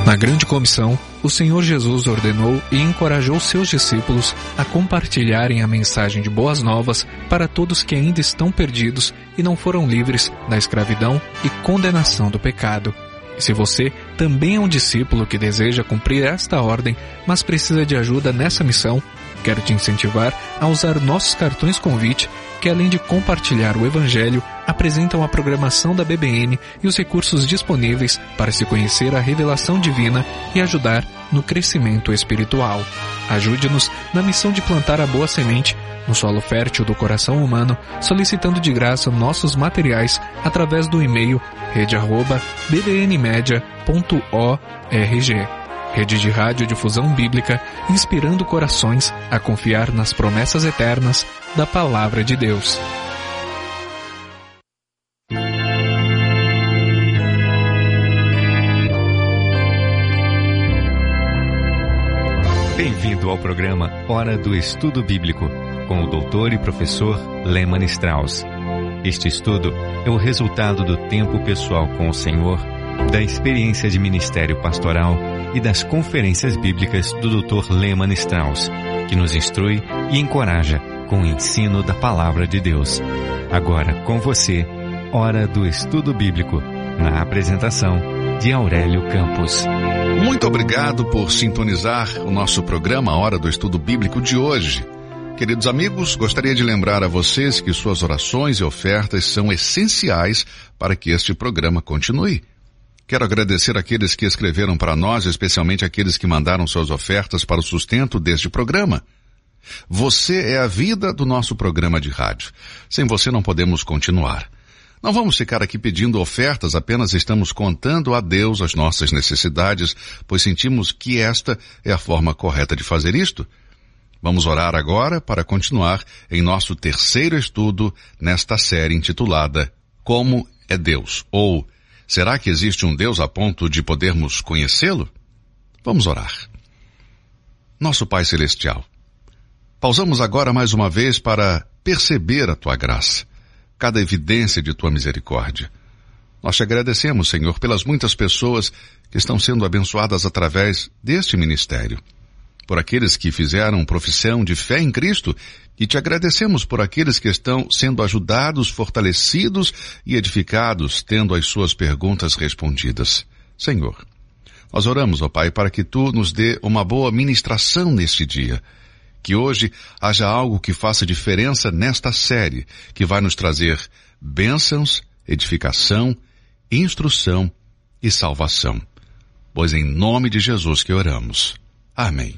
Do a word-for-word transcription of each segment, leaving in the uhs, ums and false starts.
Na grande comissão, o Senhor Jesus ordenou e encorajou seus discípulos a compartilharem a mensagem de boas novas para todos que ainda estão perdidos e não foram livres da escravidão e condenação do pecado. E se você também é um discípulo que deseja cumprir esta ordem, mas precisa de ajuda nessa missão, quero te incentivar a usar nossos cartões convite, que além de compartilhar o Evangelho, apresentam a programação da B B N e os recursos disponíveis para se conhecer a revelação divina e ajudar no crescimento espiritual. Ajude-nos na missão de plantar a boa semente no solo fértil do coração humano, solicitando de graça nossos materiais através do e-mail rede arroba b b n media ponto org. Rede de Rádio Difusão Bíblica, inspirando corações a confiar nas promessas eternas da Palavra de Deus. Bem-vindo ao programa Hora do Estudo Bíblico, com o doutor e professor Lehmann Strauss. Este estudo é o resultado do tempo pessoal com o Senhor, da experiência de ministério pastoral e das conferências bíblicas do doutor Lehmann Strauss, que nos instrui e encoraja com o ensino da Palavra de Deus. Agora com você, Hora do Estudo Bíblico, na apresentação de Aurélio Campos. Muito obrigado por sintonizar o nosso programa Hora do Estudo Bíblico de hoje. Queridos amigos, gostaria de lembrar a vocês que suas orações e ofertas são essenciais para que este programa continue. Quero agradecer aqueles que escreveram para nós, especialmente aqueles que mandaram suas ofertas para o sustento deste programa. Você é a vida do nosso programa de rádio. Sem você não podemos continuar. Não vamos ficar aqui pedindo ofertas, apenas estamos contando a Deus as nossas necessidades, pois sentimos que esta é a forma correta de fazer isto. Vamos orar agora para continuar em nosso terceiro estudo nesta série intitulada Como é Deus? Ou será que existe um Deus a ponto de podermos conhecê-lo? Vamos orar. Nosso Pai Celestial, pausamos agora mais uma vez para perceber a Tua graça, cada evidência de Tua misericórdia. Nós te agradecemos, Senhor, pelas muitas pessoas que estão sendo abençoadas através deste ministério, por aqueles que fizeram profissão de fé em Cristo, e te agradecemos por aqueles que estão sendo ajudados, fortalecidos e edificados, tendo as suas perguntas respondidas. Senhor, nós oramos, ó Pai, para que Tu nos dê uma boa ministração neste dia, que hoje haja algo que faça diferença nesta série, que vai nos trazer bênçãos, edificação, instrução e salvação. Pois em nome de Jesus que oramos. Amém.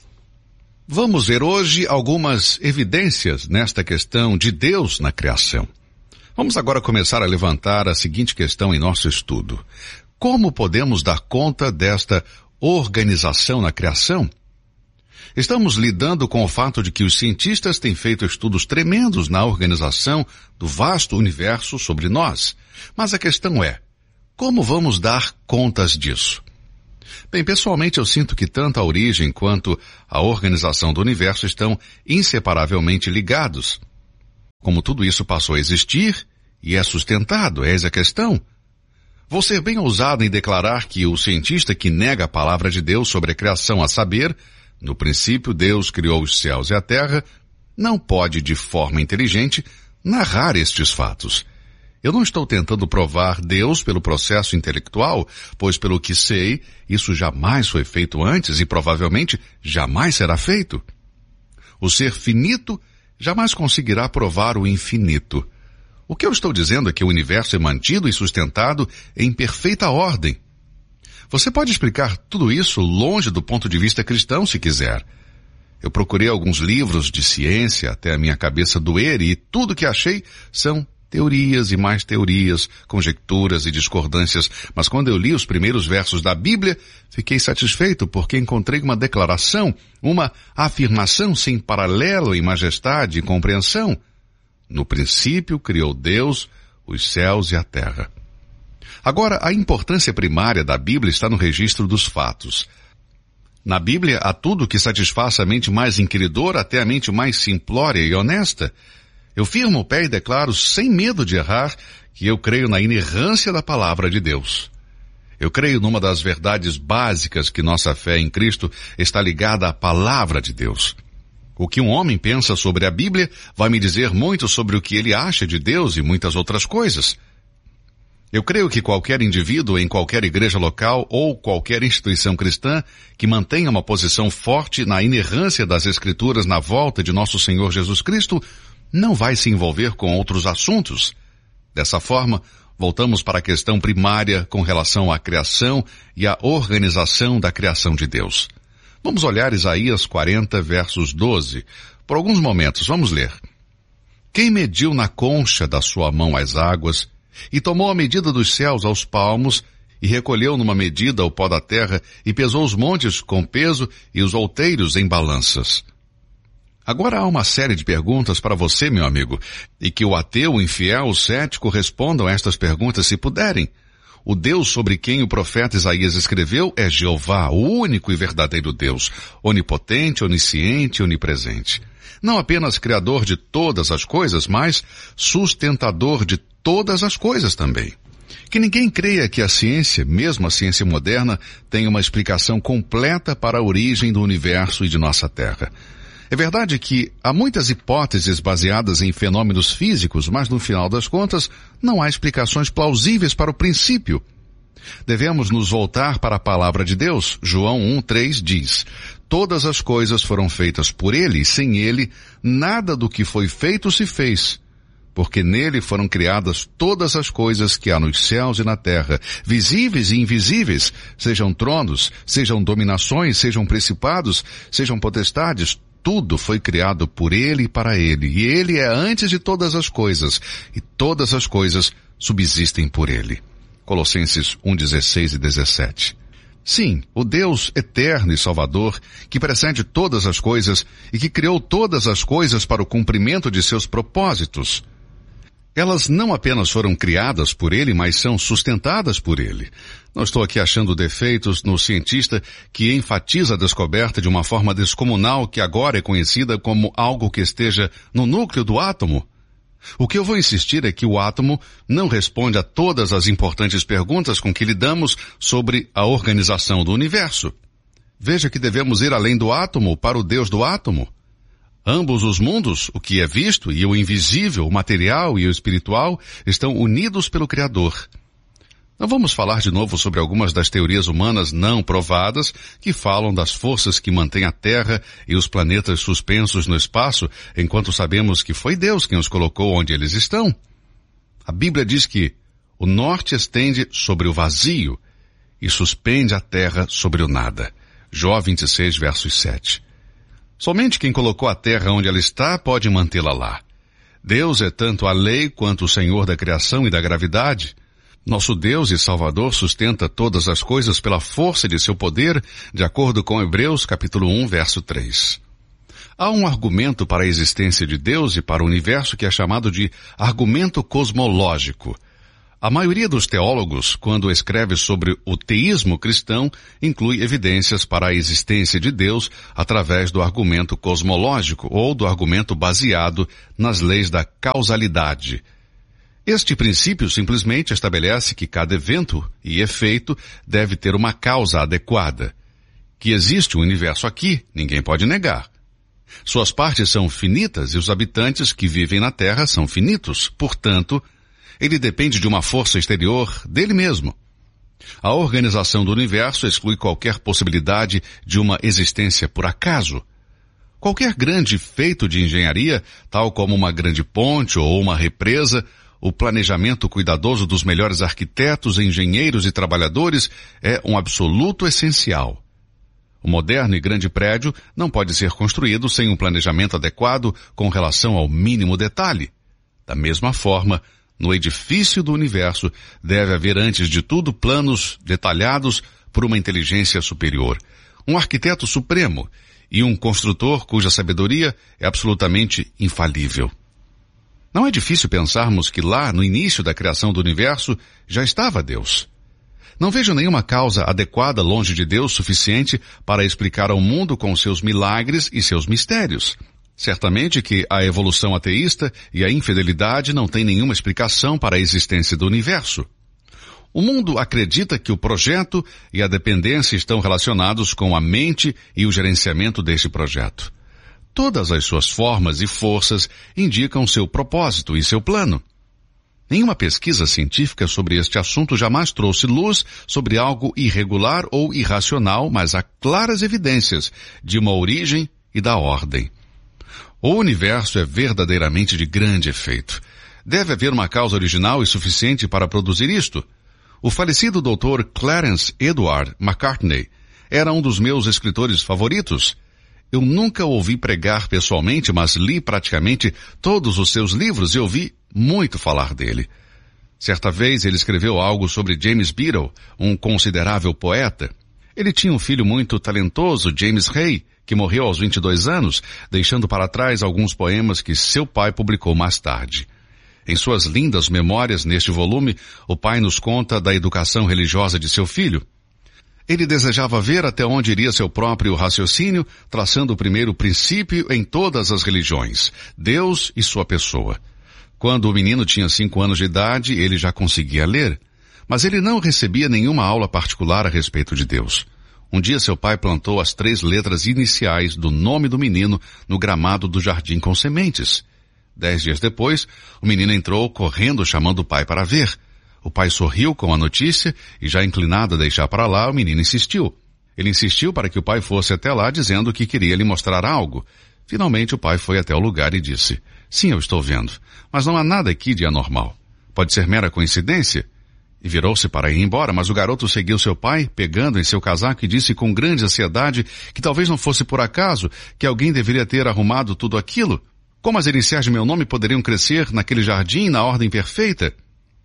Vamos ver hoje algumas evidências nesta questão de Deus na criação. Vamos agora começar a levantar a seguinte questão em nosso estudo. Como podemos dar conta desta organização na criação? Estamos lidando com o fato de que os cientistas têm feito estudos tremendos na organização do vasto universo sobre nós. Mas a questão é, como vamos dar contas disso? Bem, pessoalmente eu sinto que tanto a origem quanto a organização do universo estão inseparavelmente ligados. Como tudo isso passou a existir e é sustentado, eis a questão. Vou ser bem ousado em declarar que o cientista que nega a palavra de Deus sobre a criação, a saber, no princípio Deus criou os céus e a terra, não pode de forma inteligente narrar estes fatos. Eu não estou tentando provar Deus pelo processo intelectual, pois pelo que sei, isso jamais foi feito antes e provavelmente jamais será feito. O ser finito jamais conseguirá provar o infinito. O que eu estou dizendo é que o universo é mantido e sustentado em perfeita ordem. Você pode explicar tudo isso longe do ponto de vista cristão, se quiser. Eu procurei alguns livros de ciência até a minha cabeça doer e tudo que achei são teorias e mais teorias, conjecturas e discordâncias, mas quando eu li os primeiros versos da Bíblia, fiquei satisfeito porque encontrei uma declaração, uma afirmação sem paralelo em majestade e compreensão. No princípio criou Deus os céus e a terra. Agora, a importância primária da Bíblia está no registro dos fatos. Na Bíblia há tudo que satisfaça a mente mais inquiridora até a mente mais simplória e honesta. Eu firmo o pé e declaro sem medo de errar que eu creio na inerrância da palavra de Deus. Eu creio numa das verdades básicas que nossa fé em Cristo está ligada à palavra de Deus. O que um homem pensa sobre a Bíblia vai me dizer muito sobre o que ele acha de Deus e muitas outras coisas. Eu creio que qualquer indivíduo em qualquer igreja local ou qualquer instituição cristã que mantenha uma posição forte na inerrância das Escrituras na volta de nosso Senhor Jesus Cristo não vai se envolver com outros assuntos. Dessa forma, voltamos para a questão primária com relação à criação e à organização da criação de Deus. Vamos olhar Isaías quarenta, versos doze. Por alguns momentos, vamos ler. Quem mediu na concha da sua mão as águas, e tomou a medida dos céus aos palmos, e recolheu numa medida o pó da terra, e pesou os montes com peso, e os outeiros em balanças. Agora há uma série de perguntas para você, meu amigo, e que o ateu, o infiel, o cético respondam a estas perguntas se puderem. O Deus sobre quem o profeta Isaías escreveu é Jeová, o único e verdadeiro Deus, onipotente, onisciente e onipresente. Não apenas criador de todas as coisas, mas sustentador de todas as coisas também. Que ninguém creia que a ciência, mesmo a ciência moderna, tenha uma explicação completa para a origem do universo e de nossa Terra. É verdade que há muitas hipóteses baseadas em fenômenos físicos, mas no final das contas, não há explicações plausíveis para o princípio. Devemos nos voltar para a palavra de Deus. João um, três diz, todas as coisas foram feitas por ele, e sem ele, nada do que foi feito se fez. Porque nele foram criadas todas as coisas que há nos céus e na terra, visíveis e invisíveis, sejam tronos, sejam dominações, sejam principados, sejam potestades, tudo foi criado por ele e para ele, e ele é antes de todas as coisas, e todas as coisas subsistem por ele. Colossenses um, dezesseis e dezessete. Sim, o Deus eterno e salvador, que precede todas as coisas e que criou todas as coisas para o cumprimento de seus propósitos. Elas não apenas foram criadas por ele, mas são sustentadas por ele. Não estou aqui achando defeitos no cientista que enfatiza a descoberta de uma forma descomunal que agora é conhecida como algo que esteja no núcleo do átomo. O que eu vou insistir é que o átomo não responde a todas as importantes perguntas com que lidamos sobre a organização do universo. Veja que devemos ir além do átomo para o Deus do átomo. Ambos os mundos, o que é visto e o invisível, o material e o espiritual, estão unidos pelo Criador. Não vamos falar de novo sobre algumas das teorias humanas não provadas que falam das forças que mantêm a Terra e os planetas suspensos no espaço, enquanto sabemos que foi Deus quem os colocou onde eles estão. A Bíblia diz que o norte estende sobre o vazio e suspende a terra sobre o nada. Jó vinte e seis, versos sete. Somente quem colocou a terra onde ela está pode mantê-la lá. Deus é tanto a lei quanto o Senhor da criação e da gravidade. Nosso Deus e Salvador sustenta todas as coisas pela força de seu poder, de acordo com Hebreus capítulo um, verso três. Há um argumento para a existência de Deus e para o universo que é chamado de argumento cosmológico. A maioria dos teólogos, quando escreve sobre o teísmo cristão, inclui evidências para a existência de Deus através do argumento cosmológico ou do argumento baseado nas leis da causalidade. Este princípio simplesmente estabelece que cada evento e efeito deve ter uma causa adequada. Que existe um universo aqui, ninguém pode negar. Suas partes são finitas e os habitantes que vivem na Terra são finitos. Portanto, ele depende de uma força exterior dele mesmo. A organização do universo exclui qualquer possibilidade de uma existência por acaso. Qualquer grande feito de engenharia, tal como uma grande ponte ou uma represa, o planejamento cuidadoso dos melhores arquitetos, engenheiros e trabalhadores é um absoluto essencial. O moderno e grande prédio não pode ser construído sem um planejamento adequado com relação ao mínimo detalhe. Da mesma forma, no edifício do universo deve haver antes de tudo planos detalhados por uma inteligência superior, um arquiteto supremo e um construtor cuja sabedoria é absolutamente infalível. Não é difícil pensarmos que lá, no início da criação do universo, já estava Deus. Não vejo nenhuma causa adequada longe de Deus suficiente para explicar ao mundo com seus milagres e seus mistérios. Certamente que a evolução ateísta e a infidelidade não têm nenhuma explicação para a existência do universo. O mundo acredita que o projeto e a dependência estão relacionados com a mente e o gerenciamento deste projeto. Todas as suas formas e forças indicam seu propósito e seu plano. Nenhuma pesquisa científica sobre este assunto jamais trouxe luz sobre algo irregular ou irracional, mas há claras evidências de uma origem e da ordem. O universo é verdadeiramente de grande efeito. Deve haver uma causa original e suficiente para produzir isto. O falecido doutor Clarence Edward Macartney era um dos meus escritores favoritos. Eu nunca o ouvi pregar pessoalmente, mas li praticamente todos os seus livros e ouvi muito falar dele. Certa vez ele escreveu algo sobre James Beadle, um considerável poeta. Ele tinha um filho muito talentoso, James Hay, que morreu aos vinte e dois anos, deixando para trás alguns poemas que seu pai publicou mais tarde. Em suas lindas memórias neste volume, o pai nos conta da educação religiosa de seu filho. Ele desejava ver até onde iria seu próprio raciocínio, traçando o primeiro princípio em todas as religiões, Deus e sua pessoa. Quando o menino tinha cinco anos de idade, ele já conseguia ler, mas ele não recebia nenhuma aula particular a respeito de Deus. Um dia seu pai plantou as três letras iniciais do nome do menino no gramado do jardim com sementes. Dez dias depois, o menino entrou correndo chamando o pai para ver. O pai sorriu com a notícia e, já inclinado a deixar para lá, o menino insistiu. Ele insistiu para que o pai fosse até lá dizendo que queria lhe mostrar algo. Finalmente o pai foi até o lugar e disse: "Sim, eu estou vendo, mas não há nada aqui de anormal. Pode ser mera coincidência?" E virou-se para ir embora, mas o garoto seguiu seu pai, pegando em seu casaco, e disse com grande ansiedade que talvez não fosse por acaso, que alguém deveria ter arrumado tudo aquilo. Como as iniciais de meu nome poderiam crescer naquele jardim na ordem perfeita?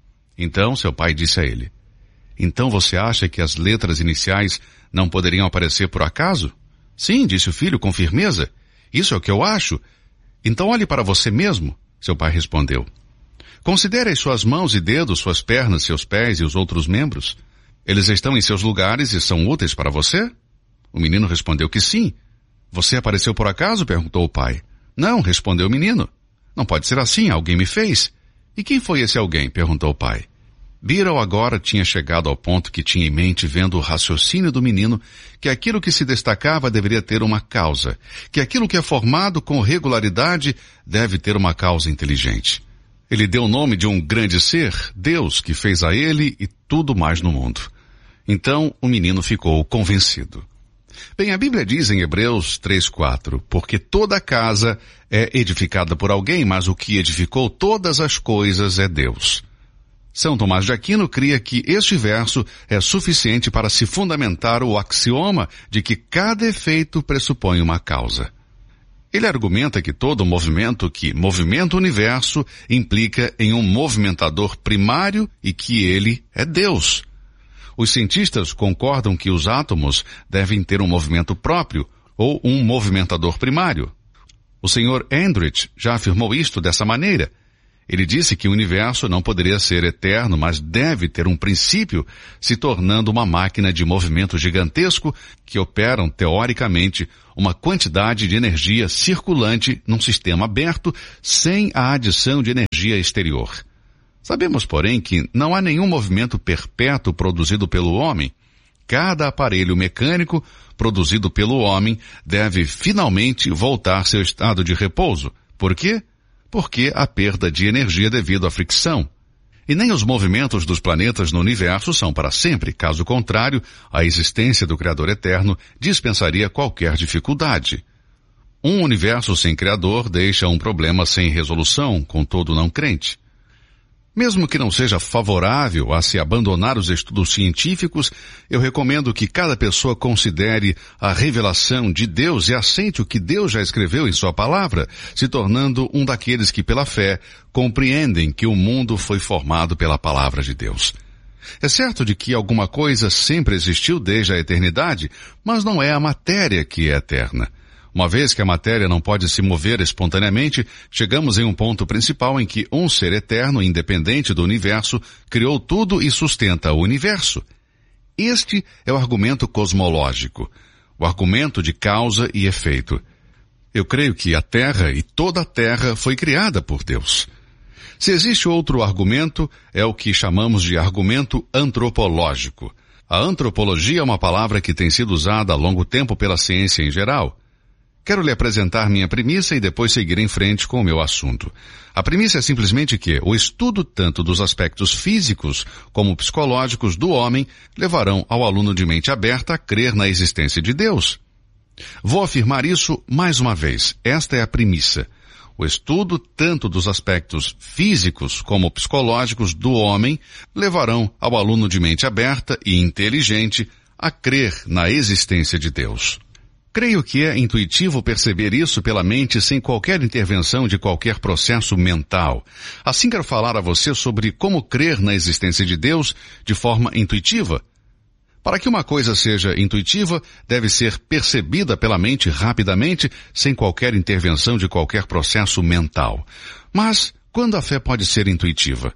Então seu pai disse a ele: "Então você acha que as letras iniciais não poderiam aparecer por acaso?" "Sim", disse o filho com firmeza. "Isso é o que eu acho." "Então olhe para você mesmo", seu pai respondeu. "Considere as suas mãos e dedos, suas pernas, seus pés e os outros membros. Eles estão em seus lugares e são úteis para você?" O menino respondeu que sim. "Você apareceu por acaso?" perguntou o pai. "Não", respondeu o menino. "Não pode ser assim, alguém me fez." "E quem foi esse alguém?" perguntou o pai. Beadle agora tinha chegado ao ponto que tinha em mente, vendo o raciocínio do menino, que aquilo que se destacava deveria ter uma causa, que aquilo que é formado com regularidade deve ter uma causa inteligente. Ele deu o nome de um grande ser, Deus, que fez a ele e tudo mais no mundo. Então o menino ficou convencido. Bem, a Bíblia diz em Hebreus três, quatro, porque toda casa é edificada por alguém, mas o que edificou todas as coisas é Deus. São Tomás de Aquino cria que este verso é suficiente para se fundamentar o axioma de que cada efeito pressupõe uma causa. Ele argumenta que todo movimento que movimenta o universo implica em um movimentador primário e que ele é Deus. Os cientistas concordam que os átomos devem ter um movimento próprio ou um movimentador primário. O senhor Eldridge já afirmou isto dessa maneira. Ele disse que o universo não poderia ser eterno, mas deve ter um princípio, se tornando uma máquina de movimento gigantesco que operam, teoricamente, uma quantidade de energia circulante num sistema aberto, sem a adição de energia exterior. Sabemos, porém, que não há nenhum movimento perpétuo produzido pelo homem. Cada aparelho mecânico produzido pelo homem deve finalmente voltar seu estado de repouso. Por quê? Porque há perda de energia devido à fricção. E nem os movimentos dos planetas no universo são para sempre. Caso contrário, a existência do Criador eterno dispensaria qualquer dificuldade. Um universo sem Criador deixa um problema sem resolução, com todo não crente. Mesmo que não seja favorável a se abandonar os estudos científicos, eu recomendo que cada pessoa considere a revelação de Deus e aceite o que Deus já escreveu em sua palavra, se tornando um daqueles que, pela fé, compreendem que o mundo foi formado pela palavra de Deus. É certo de que alguma coisa sempre existiu desde a eternidade, mas não é a matéria que é eterna. Uma vez que a matéria não pode se mover espontaneamente, chegamos em um ponto principal em que um ser eterno, independente do universo, criou tudo e sustenta o universo. Este é o argumento cosmológico, o argumento de causa e efeito. Eu creio que a Terra e toda a Terra foi criada por Deus. Se existe outro argumento, é o que chamamos de argumento antropológico. A antropologia é uma palavra que tem sido usada há longo tempo pela ciência em geral. Quero lhe apresentar minha premissa e depois seguir em frente com o meu assunto. A premissa é simplesmente que o estudo tanto dos aspectos físicos como psicológicos do homem levarão ao aluno de mente aberta a crer na existência de Deus. Vou afirmar isso mais uma vez. Esta é a premissa. O estudo tanto dos aspectos físicos como psicológicos do homem levarão ao aluno de mente aberta e inteligente a crer na existência de Deus. Creio que é intuitivo perceber isso pela mente sem qualquer intervenção de qualquer processo mental. Assim quero falar a você sobre como crer na existência de Deus de forma intuitiva. Para que uma coisa seja intuitiva, deve ser percebida pela mente rapidamente, sem qualquer intervenção de qualquer processo mental. Mas, quando a fé pode ser intuitiva?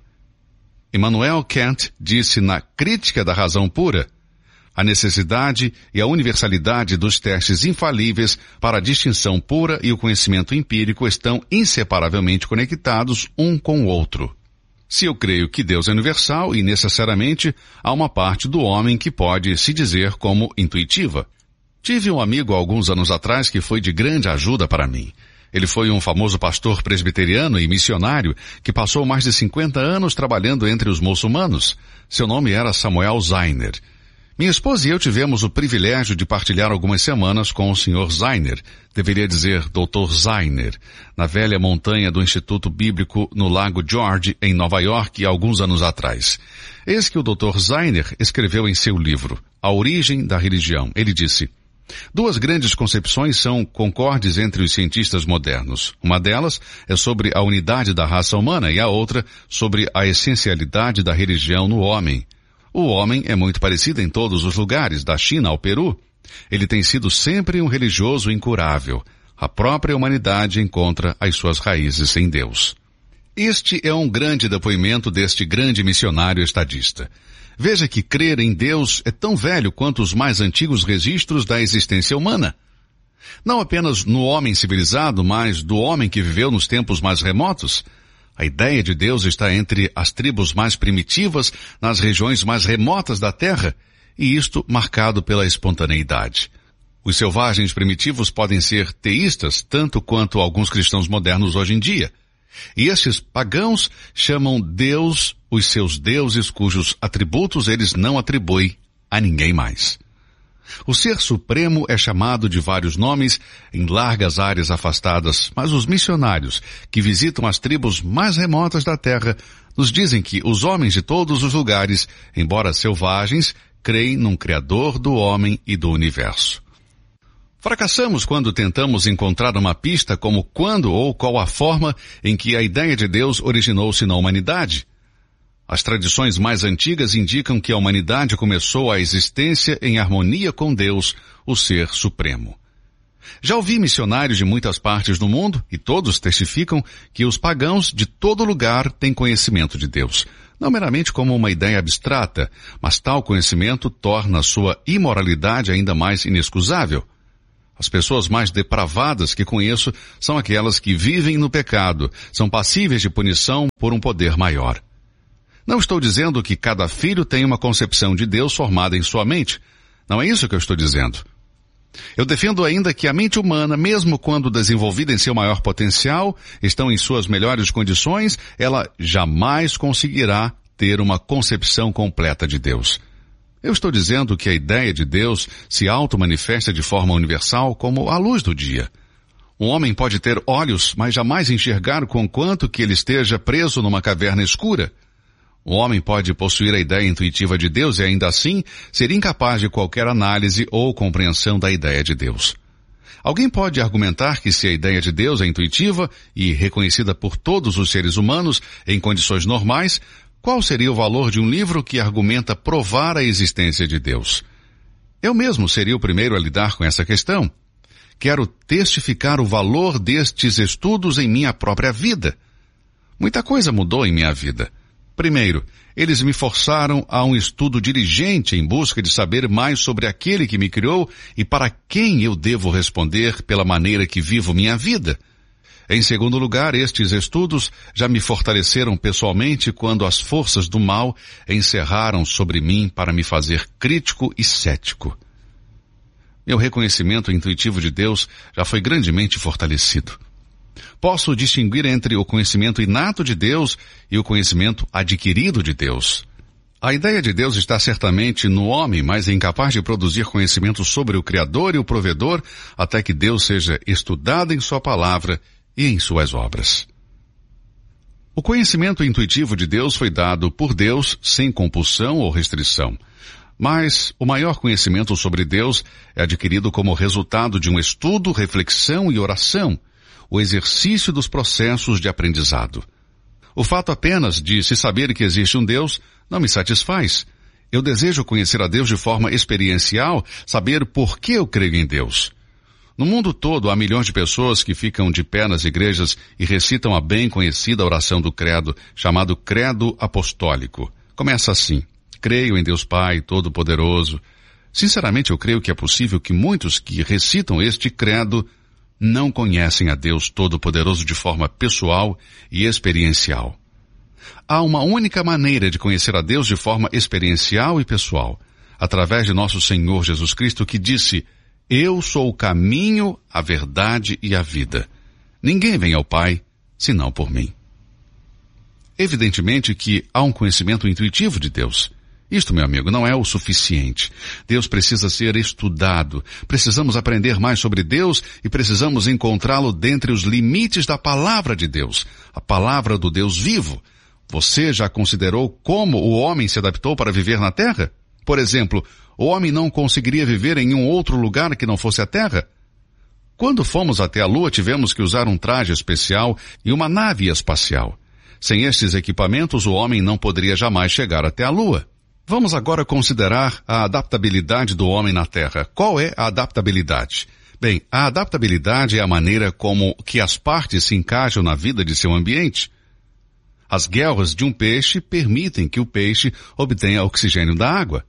Immanuel Kant disse na Crítica da Razão Pura: a necessidade e a universalidade dos testes infalíveis para a distinção pura e o conhecimento empírico estão inseparavelmente conectados um com o outro. Se eu creio que Deus é universal e necessariamente há uma parte do homem que pode se dizer como intuitiva. Tive um amigo há alguns anos atrás que foi de grande ajuda para mim. Ele foi um famoso pastor presbiteriano e missionário que passou mais de cinquenta anos trabalhando entre os muçulmanos. Seu nome era Samuel Zeiner. Minha esposa e eu tivemos o privilégio de partilhar algumas semanas com o senhor Zeiner, deveria dizer doutor Zeiner, na velha montanha do Instituto Bíblico no Lago George, em Nova York, alguns anos atrás. Eis que o doutor Zeiner escreveu em seu livro, A Origem da Religião. Ele disse: duas grandes concepções são concordes entre os cientistas modernos. Uma delas é sobre a unidade da raça humana e a outra sobre a essencialidade da religião no homem. O homem é muito parecido em todos os lugares, da China ao Peru. Ele tem sido sempre um religioso incurável. A própria humanidade encontra as suas raízes em Deus. Este é um grande depoimento deste grande missionário estadista. Veja que crer em Deus é tão velho quanto os mais antigos registros da existência humana. Não apenas no homem civilizado, mas do homem que viveu nos tempos mais remotos. A ideia de Deus está entre as tribos mais primitivas, nas regiões mais remotas da terra, e isto marcado pela espontaneidade. Os selvagens primitivos podem ser teístas, tanto quanto alguns cristãos modernos hoje em dia. E estes pagãos chamam Deus os seus deuses cujos atributos eles não atribuem a ninguém mais. O Ser Supremo é chamado de vários nomes em largas áreas afastadas, mas os missionários que visitam as tribos mais remotas da terra nos dizem que os homens de todos os lugares, embora selvagens, creem num Criador do homem e do universo. Fracassamos quando tentamos encontrar uma pista como quando ou qual a forma em que a ideia de Deus originou-se na humanidade. As tradições mais antigas indicam que a humanidade começou a existência em harmonia com Deus, o Ser Supremo. Já ouvi missionários de muitas partes do mundo, e todos testificam que os pagãos de todo lugar têm conhecimento de Deus. Não meramente como uma ideia abstrata, mas tal conhecimento torna a sua imoralidade ainda mais inexcusável. As pessoas mais depravadas que conheço são aquelas que vivem no pecado, são passíveis de punição por um poder maior. Não estou dizendo que cada filho tem uma concepção de Deus formada em sua mente. Não é isso que eu estou dizendo. Eu defendo ainda que a mente humana, mesmo quando desenvolvida em seu maior potencial, estão em suas melhores condições, ela jamais conseguirá ter uma concepção completa de Deus. Eu estou dizendo que a ideia de Deus se auto-manifesta de forma universal como a luz do dia. Um homem pode ter olhos, mas jamais enxergar conquanto que ele esteja preso numa caverna escura. O homem pode possuir a ideia intuitiva de Deus e ainda assim ser incapaz de qualquer análise ou compreensão da ideia de Deus. Alguém pode argumentar que se a ideia de Deus é intuitiva e reconhecida por todos os seres humanos em condições normais, qual seria o valor de um livro que argumenta provar a existência de Deus? Eu mesmo seria o primeiro a lidar com essa questão. Quero testificar o valor destes estudos em minha própria vida. Muita coisa mudou em minha vida. Primeiro, eles me forçaram a um estudo diligente em busca de saber mais sobre aquele que me criou e para quem eu devo responder pela maneira que vivo minha vida. Em segundo lugar, estes estudos já me fortaleceram pessoalmente quando as forças do mal encerraram sobre mim para me fazer crítico e cético. Meu reconhecimento intuitivo de Deus já foi grandemente fortalecido. Posso distinguir entre o conhecimento inato de Deus e o conhecimento adquirido de Deus. A ideia de Deus está certamente no homem, mas é incapaz de produzir conhecimento sobre o Criador e o Provedor até que Deus seja estudado em sua palavra e em suas obras. O conhecimento intuitivo de Deus foi dado por Deus sem compulsão ou restrição. Mas o maior conhecimento sobre Deus é adquirido como resultado de um estudo, reflexão e oração, o exercício dos processos de aprendizado. O fato apenas de se saber que existe um Deus não me satisfaz. Eu desejo conhecer a Deus de forma experiencial, saber por que eu creio em Deus. No mundo todo há milhões de pessoas que ficam de pé nas igrejas e recitam a bem conhecida oração do credo, chamado Credo Apostólico. Começa assim: creio em Deus Pai Todo-Poderoso. Sinceramente, eu creio que é possível que muitos que recitam este credo não conhecem a Deus Todo-Poderoso de forma pessoal e experiencial. Há uma única maneira de conhecer a Deus de forma experiencial e pessoal, através de nosso Senhor Jesus Cristo, que disse: eu sou o caminho, a verdade e a vida. Ninguém vem ao Pai, senão por mim. Evidentemente que há um conhecimento intuitivo de Deus. Isto, meu amigo, não é o suficiente. Deus precisa ser estudado. Precisamos aprender mais sobre Deus e precisamos encontrá-lo dentre os limites da palavra de Deus, a palavra do Deus vivo. Você já considerou como o homem se adaptou para viver na Terra? Por exemplo, o homem não conseguiria viver em um outro lugar que não fosse a Terra? Quando fomos até a Lua, tivemos que usar um traje especial e uma nave espacial. Sem estes equipamentos, o homem não poderia jamais chegar até a Lua. Vamos agora considerar a adaptabilidade do homem na Terra. Qual é a adaptabilidade? Bem, a adaptabilidade é a maneira como que as partes se encaixam na vida de seu ambiente. As guelras de um peixe permitem que o peixe obtenha oxigênio da água.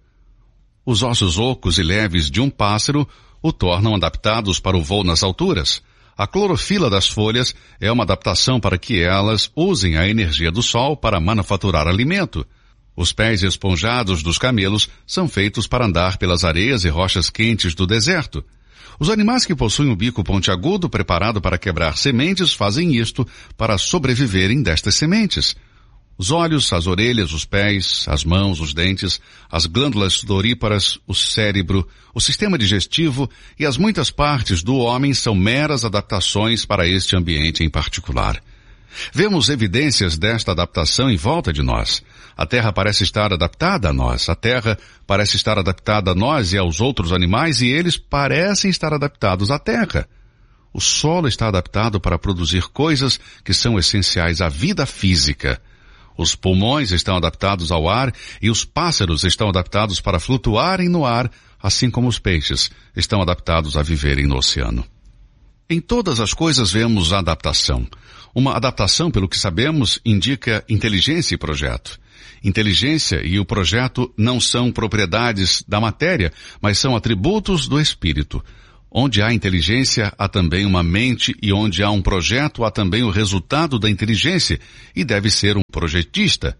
Os ossos ocos e leves de um pássaro o tornam adaptados para o voo nas alturas. A clorofila das folhas é uma adaptação para que elas usem a energia do sol para manufaturar alimento. Os pés esponjados dos camelos são feitos para andar pelas areias e rochas quentes do deserto. Os animais que possuem o bico pontiagudo preparado para quebrar sementes fazem isto para sobreviverem destas sementes. Os olhos, as orelhas, os pés, as mãos, os dentes, as glândulas sudoríparas, o cérebro, o sistema digestivo e as muitas partes do homem são meras adaptações para este ambiente em particular. Vemos evidências desta adaptação em volta de nós. A Terra parece estar adaptada a nós. A Terra parece estar adaptada a nós e aos outros animais e eles parecem estar adaptados à Terra. O solo está adaptado para produzir coisas que são essenciais à vida física. Os pulmões estão adaptados ao ar e os pássaros estão adaptados para flutuarem no ar, assim como os peixes estão adaptados a viverem no oceano. Em todas as coisas vemos a adaptação. Uma adaptação, pelo que sabemos, indica inteligência e projeto. Inteligência e o projeto não são propriedades da matéria, mas são atributos do espírito. Onde há inteligência, há também uma mente, e onde há um projeto, há também o resultado da inteligência, e deve ser um projetista.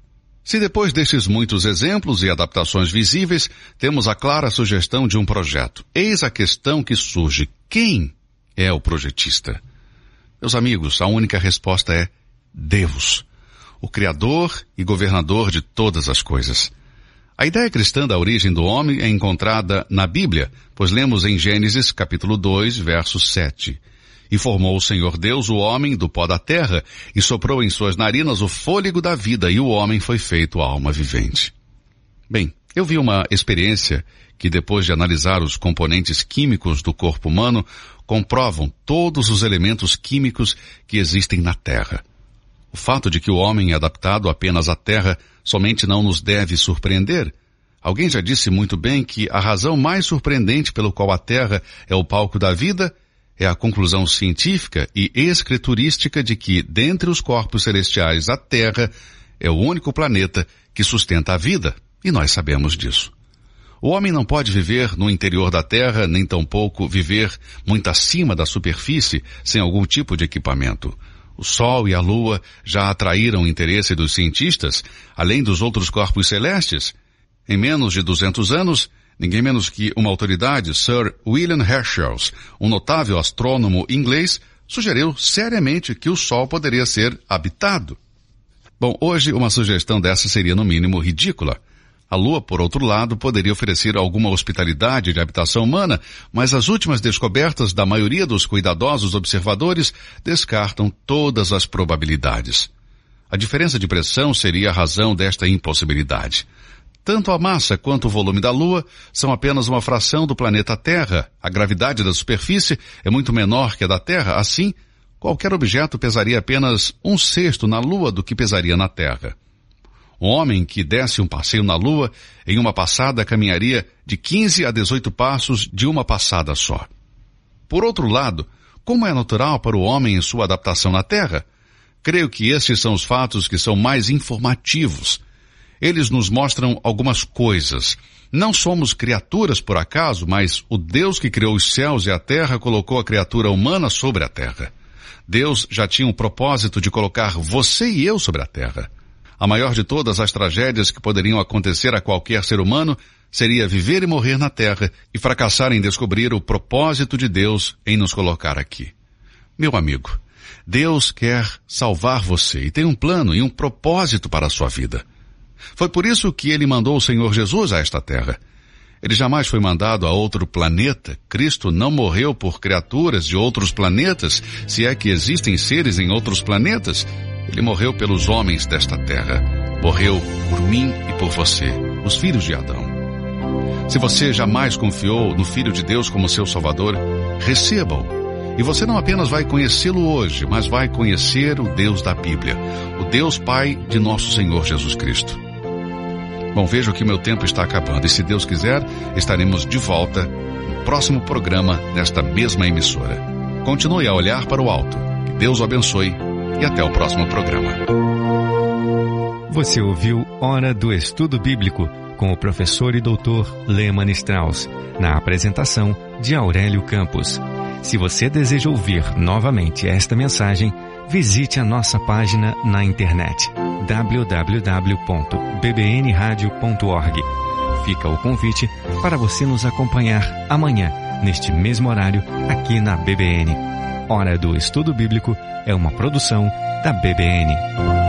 Se depois destes muitos exemplos e adaptações visíveis, temos a clara sugestão de um projeto, eis a questão que surge: quem é o projetista? Meus amigos, a única resposta é Deus, o Criador e governador de todas as coisas. A ideia cristã da origem do homem é encontrada na Bíblia, pois lemos em Gênesis capítulo dois, verso sete. E formou o Senhor Deus o homem do pó da terra, e soprou em suas narinas o fôlego da vida, e o homem foi feito alma vivente. Bem, eu vi uma experiência que, depois de analisar os componentes químicos do corpo humano, comprovam todos os elementos químicos que existem na Terra. O fato de que o homem é adaptado apenas à Terra somente não nos deve surpreender. Alguém já disse muito bem que a razão mais surpreendente pelo qual a Terra é o palco da vida é a conclusão científica e escriturística de que, dentre os corpos celestiais, a Terra é o único planeta que sustenta a vida, e nós sabemos disso. O homem não pode viver no interior da Terra, nem tampouco viver muito acima da superfície, sem algum tipo de equipamento. O Sol e a Lua já atraíram o interesse dos cientistas, além dos outros corpos celestes. Em menos de duzentos anos, ninguém menos que uma autoridade, Sir William Herschel, um notável astrônomo inglês, sugeriu seriamente que o Sol poderia ser habitado. Bom, hoje uma sugestão dessa seria no mínimo ridícula. A Lua, por outro lado, poderia oferecer alguma hospitalidade de habitação humana, mas as últimas descobertas da maioria dos cuidadosos observadores descartam todas as probabilidades. A diferença de pressão seria a razão desta impossibilidade. Tanto a massa quanto o volume da Lua são apenas uma fração do planeta Terra. A gravidade da superfície é muito menor que a da Terra, assim, qualquer objeto pesaria apenas um sexto na Lua do que pesaria na Terra. Um homem que desse um passeio na Lua, em uma passada caminharia de quinze a dezoito passos de uma passada só. Por outro lado, como é natural para o homem em sua adaptação na Terra? Creio que estes são os fatos que são mais informativos. Eles nos mostram algumas coisas. Não somos criaturas por acaso, mas o Deus que criou os céus e a terra colocou a criatura humana sobre a terra. Deus já tinha um propósito de colocar você e eu sobre a terra. A maior de todas as tragédias que poderiam acontecer a qualquer ser humano seria viver e morrer na terra e fracassar em descobrir o propósito de Deus em nos colocar aqui. Meu amigo, Deus quer salvar você e tem um plano e um propósito para a sua vida. Foi por isso que ele mandou o Senhor Jesus a esta terra. Ele jamais foi mandado a outro planeta. Cristo não morreu por criaturas de outros planetas, se é que existem seres em outros planetas. Ele morreu pelos homens desta terra. Morreu por mim e por você, os filhos de Adão. Se você jamais confiou no Filho de Deus como seu Salvador, receba-o. E você não apenas vai conhecê-lo hoje, mas vai conhecer o Deus da Bíblia, o Deus Pai de nosso Senhor Jesus Cristo. Bom, vejo que meu tempo está acabando e, se Deus quiser, estaremos de volta no próximo programa nesta mesma emissora. Continue a olhar para o alto. Que Deus o abençoe e até o próximo programa. Você ouviu Hora do Estudo Bíblico com o professor e doutor Lehmann Strauss, na apresentação de Aurélio Campos. Se você deseja ouvir novamente esta mensagem, visite a nossa página na internet w w w ponto b b n radio ponto org. Fica o convite para você nos acompanhar amanhã, neste mesmo horário, aqui na B B N. Hora do Estudo Bíblico é uma produção da B B N.